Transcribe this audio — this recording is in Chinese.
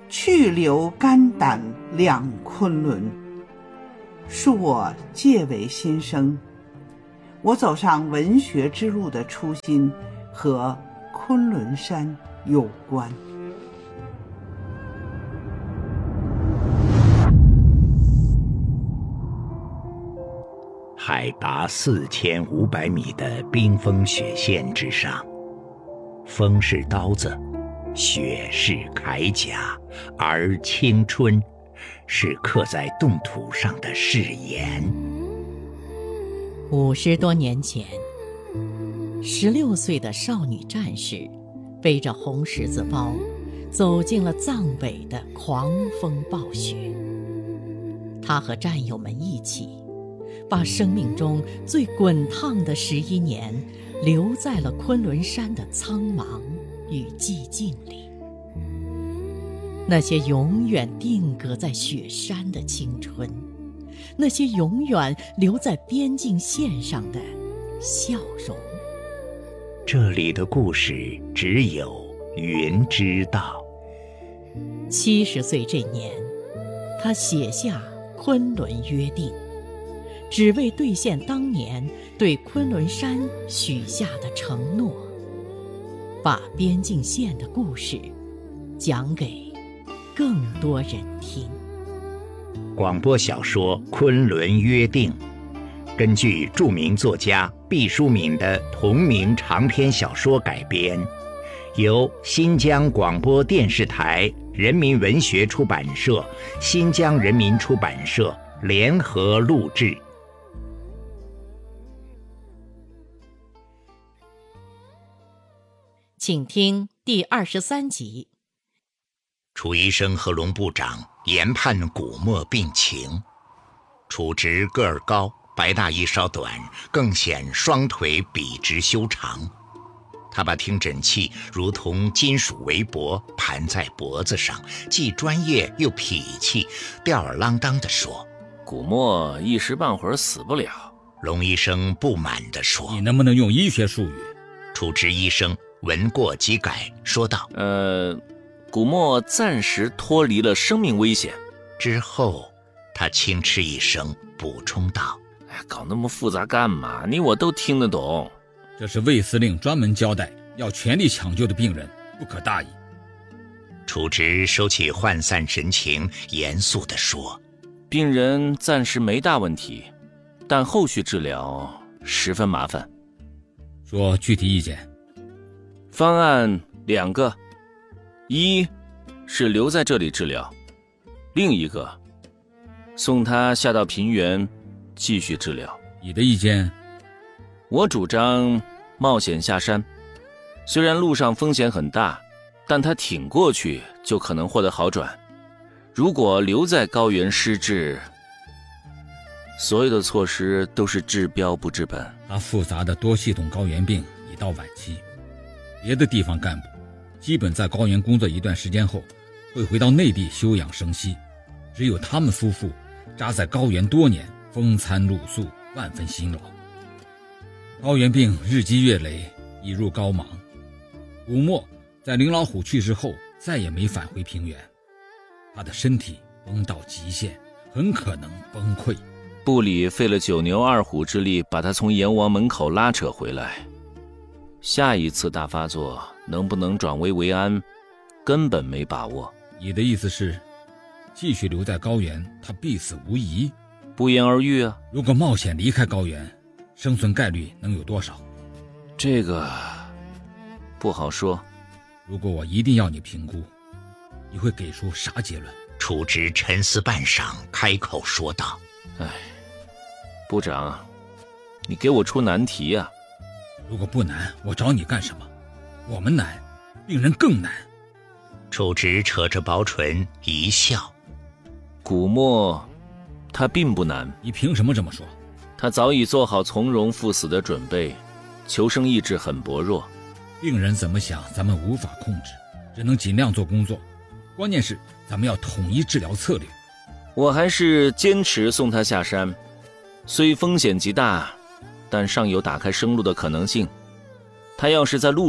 去留肝胆两昆仑。恕我介为新生，我走上文学之路的初心和昆仑山有关。 海拔4500米的冰封雪线之上，风是刀子，雪是铠甲，而青春是刻在冻土上的誓言。 50多年前，16岁的少女战士背着红十字包，走进了藏北的狂风暴雪。她和战友们一起，把生命中最滚烫的11年留在了昆仑山的苍茫与寂静里。那些永远定格在雪山的青春，那些永远留在边境线上的笑容。 这里的故事只有云知道。 70岁这年，他写下《昆仑约定》，只为兑现当年对昆仑山许下的承诺，把边境线的故事讲给更多人听。 广播小说《昆仑约定》根据著名作家毕淑敏的同名长篇小说改编，由新疆广播电视台人民文学出版社、新疆人民出版社联合录制。 请听第23集。 楚医生和龙部长研判古墨病情。楚直个儿高，白大衣稍短，更显双腿笔直修长。他把听诊器如同金属围脖盘在脖子上，既专业又痞气，吊儿郎当地说： 古墨一时半会儿死不了。 龙医生不满地说： 你能不能用医学术语？ 楚直医生闻过即改，说道： 古墨暂时脱离了生命危险。 之后他轻嗤一声，补充道： 搞那么复杂干嘛？你我都听得懂。 这是卫司令专门交代要全力抢救的病人，不可大意。 楚直收起涣散神情，严肃地说： 病人暂时没大问题，但后续治疗十分麻烦。 说具体意见。 方案2个，一是留在这里治疗，另一个送他下到平原继续治疗。 你的意见？ 我主张冒险下山，虽然路上风险很大，但他挺过去就可能获得好转。如果留在高原失智，所有的措施都是治标不治本。 他复杂的多系统高原病已到晚期，别的地方干部基本在高原工作一段时间后会回到内地休养生息，只有他们夫妇扎在高原多年，风餐露宿，万分辛劳。高原病日积月累，已入高茫。古墨在林老虎去世后再也没返回平原，他的身体绷到极限，很可能崩溃。 部里费了9牛2虎之力把他从阎王门口拉扯回来，下一次大发作能不能转危为安，根本没把握。 你的意思是继续留在高原，他必死无疑？ 不言而喻啊。 如果冒险离开高原，生存概率能有多少？ 这个不好说。 如果我一定要你评估，你会给出啥结论？ 楚直沉思半晌，开口说道： 部长，你给我出难题啊。 如果不难，我找你干什么？我们难，病人更难。 楚直扯着薄唇一笑： 古墨他并不难。 你凭什么这么说？ 他早已做好从容赴死的准备，求生意志很薄弱。 病人怎么想咱们无法控制，只能尽量做工作，关键是咱们要统一治疗策略。 我还是坚持送他下山，虽风险极大，但尚有打开生路的可能性。他要是在路